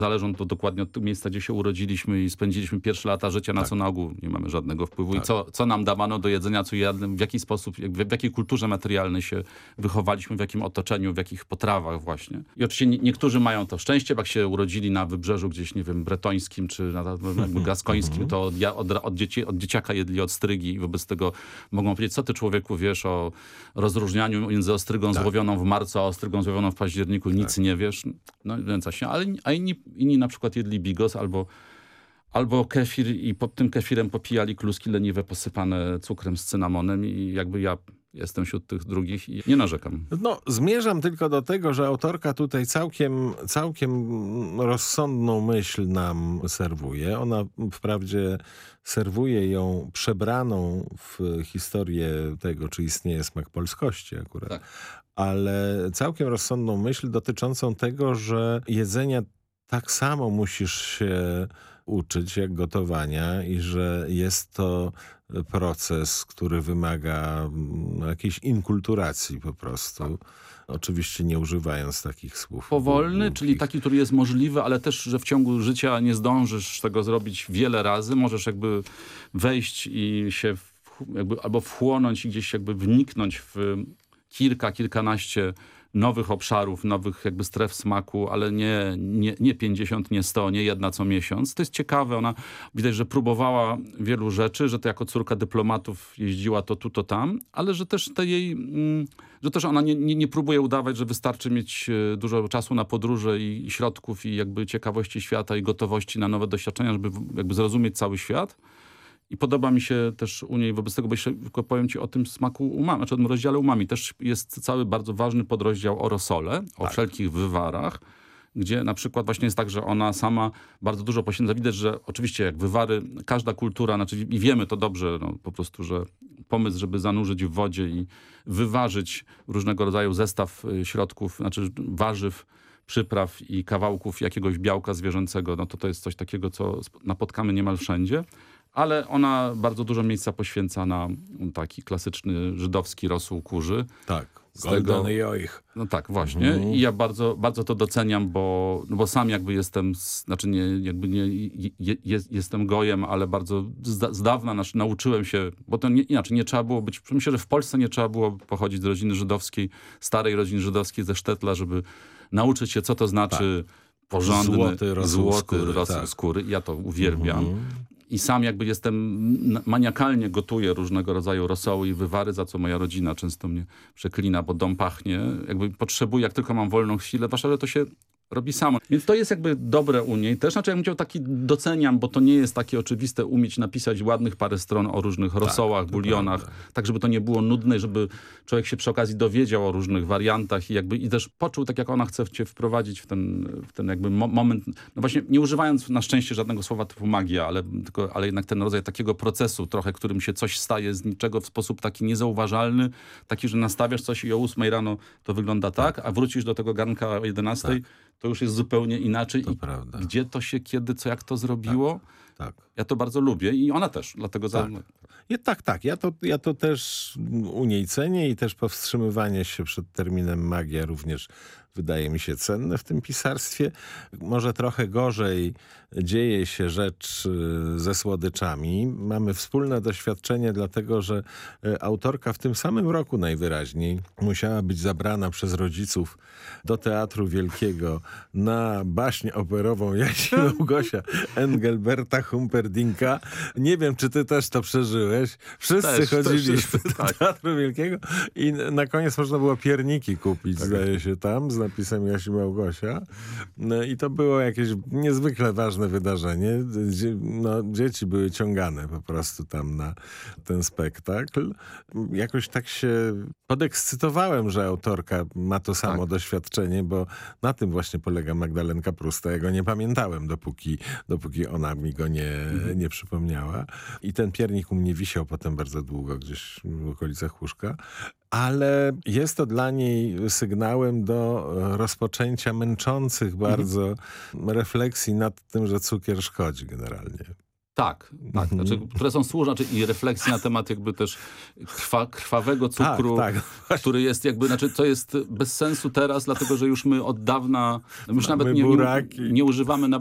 Zależą to dokładnie od miejsca, gdzie się urodziliśmy i spędziliśmy pierwsze lata życia, na co na ogół nie mamy żadnego wpływu. I co nam dawano do jedzenia, co jadłem, w jaki sposób, w jakiej kulturze materialnej się wychowaliśmy, w jakim otoczeniu, w jakich potrawach właśnie. I oczywiście niektórzy mają to szczęście, jak się urodzili na wybrzeżu gdzieś, nie wiem, bretońskim czy jakby gaskońskim, to od dzieciaka jedli ostrygi i wobec tego mogą powiedzieć, co ty człowieku wiesz o rozróżnianiu między ostrygą złowioną w marcu, a ostrygą złowioną w październiku, nic nie wiesz. No więc się, a inni na przykład jedli bigos albo kefir i pod tym kefirem popijali kluski leniwe posypane cukrem z cynamonem i jakby ja jestem wśród tych drugich i nie narzekam. No, zmierzam tylko do tego, że autorka tutaj całkiem rozsądną myśl nam serwuje. Ona wprawdzie serwuje ją przebraną w historię tego, czy istnieje smak polskości akurat. Tak. Ale całkiem rozsądną myśl dotyczącą tego, że jedzenia tak samo musisz się uczyć jak gotowania i że jest to proces, który wymaga jakiejś inkulturacji po prostu. Tak. Oczywiście nie używając takich słów. Powolny, czyli taki, który jest możliwy, ale też, że w ciągu życia nie zdążysz tego zrobić wiele razy. Możesz jakby wejść i się albo wchłonąć i gdzieś jakby wniknąć w kilkanaście nowych obszarów, nowych jakby stref smaku, ale nie 50, nie 100, nie jedna co miesiąc. To jest ciekawe. Ona widać, że próbowała wielu rzeczy, że to jako córka dyplomatów jeździła to tu, to tam, ale że też że też ona nie próbuje udawać, że wystarczy mieć dużo czasu na podróże i środków i jakby ciekawości świata i gotowości na nowe doświadczenia, żeby jakby zrozumieć cały świat. I podoba mi się też u niej wobec tego, bo jeszcze tylko powiem ci o tym smaku umami, znaczy o tym rozdziale umami. Też jest cały bardzo ważny podrozdział o rosole, o wszelkich wywarach, gdzie na przykład właśnie jest tak, że ona sama bardzo dużo poświęca. Widać, że oczywiście jak wywary, każda kultura, znaczy i wiemy to dobrze, no, po prostu, że pomysł, żeby zanurzyć w wodzie i wyważyć różnego rodzaju zestaw środków, znaczy warzyw, przypraw i kawałków jakiegoś białka zwierzęcego, no to jest coś takiego, co napotkamy niemal wszędzie. Ale ona bardzo dużo miejsca poświęca na taki klasyczny żydowski rosół kurzy. Tak, golden joich. No tak, właśnie. I ja bardzo, bardzo to doceniam, bo sam jakby jestem, jestem gojem, ale bardzo z dawna nauczyłem się, bo to inaczej nie trzeba było być, myślę, że w Polsce nie trzeba było pochodzić z rodziny żydowskiej, starej rodziny żydowskiej ze Sztetla, żeby nauczyć się, co to znaczy porządny, złoty rosół skóry. Ja to uwielbiam. I sam jakby maniakalnie gotuję różnego rodzaju rosoły i wywary, za co moja rodzina często mnie przeklina, bo dom pachnie. Jakby potrzebuję, jak tylko mam wolną chwilę, zwłaszcza, że to się robi samo. Więc to jest jakby dobre u niej. Też znaczy, ja bym chciał doceniam, bo to nie jest takie oczywiste umieć napisać ładnych parę stron o różnych rosołach, bulionach, tak żeby to nie było nudne, żeby człowiek się przy okazji dowiedział o różnych wariantach i też poczuł, tak jak ona chce cię wprowadzić w ten jakby moment, no właśnie nie używając na szczęście żadnego słowa typu magia, ale jednak ten rodzaj takiego procesu trochę, którym się coś staje z niczego w sposób taki niezauważalny, taki, że nastawiasz coś i o 8 rano to wygląda tak, a wrócisz do tego garnka o 11, to już jest zupełnie inaczej. To prawda. Gdzie to się, kiedy, co, jak to zrobiło? Tak. Ja to bardzo lubię i ona też, dlatego Tak. Ja to też u niej cenię i też powstrzymywanie się przed terminem magia również wydaje mi się cenne w tym pisarstwie. Może trochę gorzej dzieje się rzecz ze słodyczami. Mamy wspólne doświadczenie, dlatego że autorka w tym samym roku najwyraźniej musiała być zabrana przez rodziców do Teatru Wielkiego na baśń operową Jaś i Małgosia Engelberta Humperdincka. Nie wiem, czy ty też to przeżyłeś. Wszyscy chodziliśmy do Teatru Wielkiego i na koniec można było pierniki kupić, zdaje się, tam z napisem Jaś i Małgosia. No i to było jakieś niezwykle ważne wydarzenie. Dzieci były ciągane po prostu tam na ten spektakl. Jakoś tak się podekscytowałem, że autorka ma to samo doświadczenie, bo na tym właśnie polega Magdalenka Prusta. Ja go nie pamiętałem, dopóki ona mi go nie przypomniała. I ten piernik u mnie wisiał potem bardzo długo gdzieś w okolicach łóżka. Ale jest to dla niej sygnałem do rozpoczęcia męczących bardzo refleksji nad tym, że cukier szkodzi generalnie. Tak. Znaczy, które służą i refleksji na temat jakby też krwawego cukru, który jest jakby, to jest bez sensu teraz, dlatego że już my od dawna, już nawet nie używamy